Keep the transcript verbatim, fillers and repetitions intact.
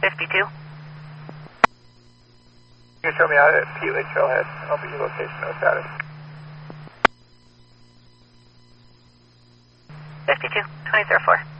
fifty-two. You can show me out at P-Lake Trailhead. I'll be your location, no status. fifty-two, twenty oh four.